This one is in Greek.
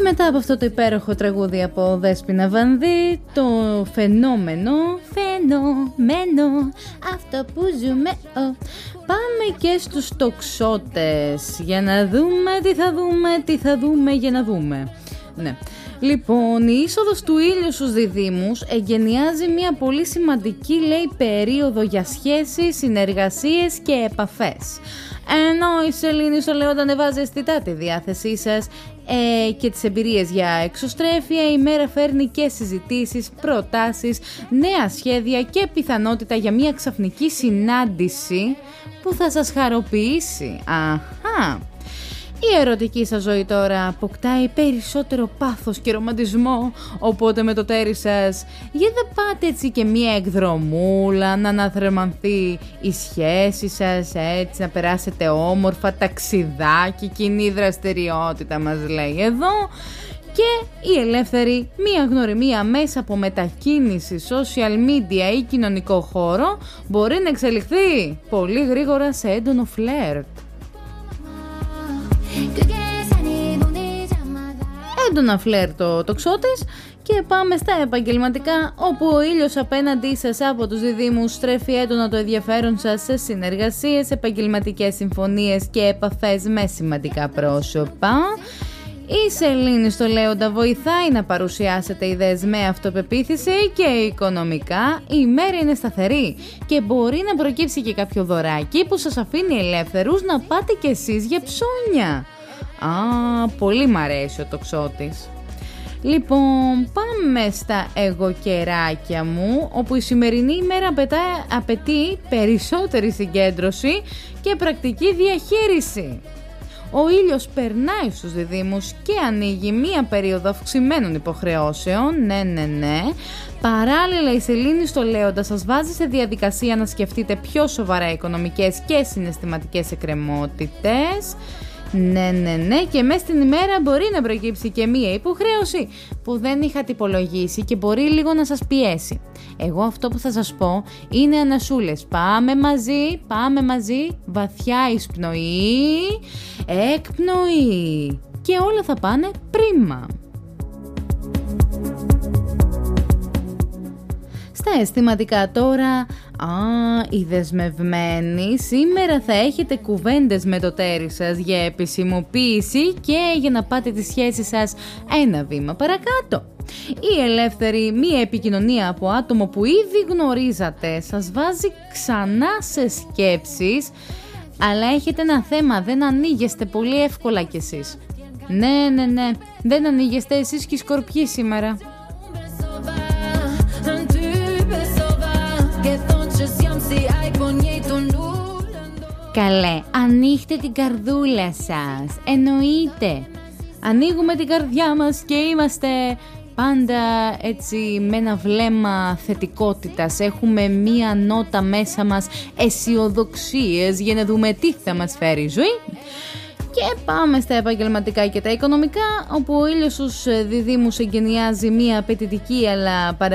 μετά από αυτό το υπέροχο τραγούδι από Δέσποινα Βανδύ, το φαινόμενο, αυτό που ζούμε, πάμε και στους τοξότες για να δούμε τι θα δούμε για να δούμε. Ναι. Λοιπόν, η είσοδος του ήλιου στους διδύμους εγκαινιάζει μια πολύ σημαντική, λέει, περίοδο για σχέσεις, συνεργασίες και επαφές. Ενώ η σελήνη στο Λέοντα ανεβάζει αισθητά τη διάθεσή σας και τις εμπειρίες για εξωστρέφεια, η μέρα φέρνει και συζητήσεις, προτάσεις, νέα σχέδια και πιθανότητα για μια ξαφνική συνάντηση που θα σας χαροποιήσει. Αχα! Η ερωτική σας ζωή τώρα αποκτάει περισσότερο πάθος και ρομαντισμό, οπότε με το τέρι σας, γιατί δεν πάτε έτσι και μία εκδρομούλα να αναθερμανθεί η σχέση σας, έτσι να περάσετε όμορφα, ταξιδάκι, κοινή δραστηριότητα μας λέει εδώ. Και η ελεύθερη μία γνωριμία μέσα από μετακίνηση, social media ή κοινωνικό χώρο μπορεί να εξελιχθεί πολύ γρήγορα σε έντονο φλερτ. Έντονα φλερτ ο τοξότης. Και πάμε στα επαγγελματικά, όπου ο ήλιος απέναντί σας από τους διδύμους στρέφει έντονα το ενδιαφέρον σας σε συνεργασίες, επαγγελματικές συμφωνίες και επαφές με σημαντικά πρόσωπα. Η σελήνη στο Λέοντα βοηθάει να παρουσιάσετε ιδέες με αυτοπεποίθηση και οικονομικά η μέρα είναι σταθερή και μπορεί να προκύψει και κάποιο δωράκι που σας αφήνει ελεύθερους να πάτε κι εσείς για ψώνια. Πολύ μ' αρέσει ο τοξότης. Λοιπόν, πάμε στα εγωκεράκια μου, όπου η σημερινή ημέρα απαιτεί περισσότερη συγκέντρωση και πρακτική διαχείριση. Ο ήλιος περνάει στους διδύμους και ανοίγει μία περίοδο αυξημένων υποχρεώσεων, ναι. Παράλληλα η σελήνη στο Λέοντα σας βάζει σε διαδικασία να σκεφτείτε πιο σοβαρά οικονομικές και συναισθηματικές εκκρεμότητες. Ναι, και μέσα στην ημέρα μπορεί να προκύψει και μία υποχρέωση που δεν είχατε υπολογίσει και μπορεί λίγο να σας πιέσει. Εγώ αυτό που θα σας πω είναι ανασούλες. Πάμε μαζί, βαθιά εισπνοή, εκπνοή και όλα θα πάνε πρίμα. Στα αισθηματικά τώρα, οι δεσμευμένοι σήμερα θα έχετε κουβέντες με το τέρι σας για επισημοποίηση και για να πάτε τη σχέση σας ένα βήμα παρακάτω. Η ελεύθερη μία επικοινωνία από άτομο που ήδη γνωρίζατε σας βάζει ξανά σε σκέψεις, αλλά έχετε ένα θέμα, δεν ανοίγεστε πολύ εύκολα κι εσείς. Ναι, δεν ανοίγεστε εσείς και οι σκορπιοί σήμερα. Καλέ, ανοίχτε την καρδούλα σας, εννοείται. Ανοίγουμε την καρδιά μας και είμαστε πάντα έτσι με ένα βλέμμα θετικότητας. Έχουμε μία νότα μέσα μας αισιοδοξίες για να δούμε τι θα μας φέρει η ζωή. Και πάμε στα επαγγελματικά και τα οικονομικά, όπου ο ήλιος στους διδύμους εγκαινιάζει μία απαιτητική αλλά